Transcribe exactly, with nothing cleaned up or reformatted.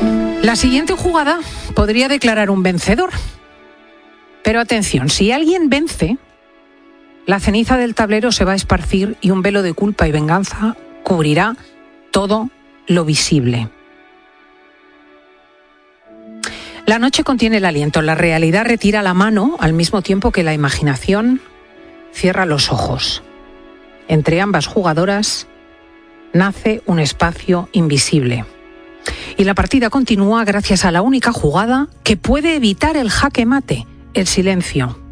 La siguiente jugada podría declarar un vencedor. Pero atención, si alguien vence, la ceniza del tablero se va a esparcir y un velo de culpa y venganza cubrirá todo lo visible. La noche contiene el aliento, la realidad retira la mano al mismo tiempo que la imaginación cierra los ojos. Entre ambas jugadoras nace un espacio invisible. Y la partida continúa gracias a la única jugada que puede evitar el jaque mate, el silencio.